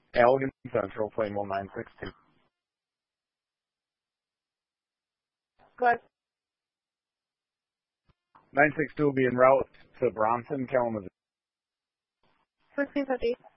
Allegan Central, Plainville 962. Go ahead. 962 will be en route to Bronson, Kalamazoo. 1650.